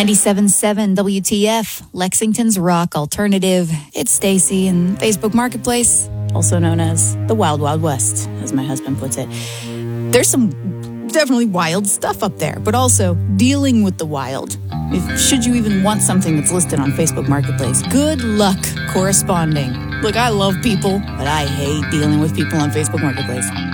97.7 WTF, Lexington's rock alternative. It's Stacy, and Facebook Marketplace, also known as the Wild Wild West, as my husband puts it. There's some definitely wild stuff up there, but also dealing with the wild. Should you even want something that's listed on Facebook Marketplace, good luck corresponding. Look, I love people, but I hate dealing with people on Facebook Marketplace.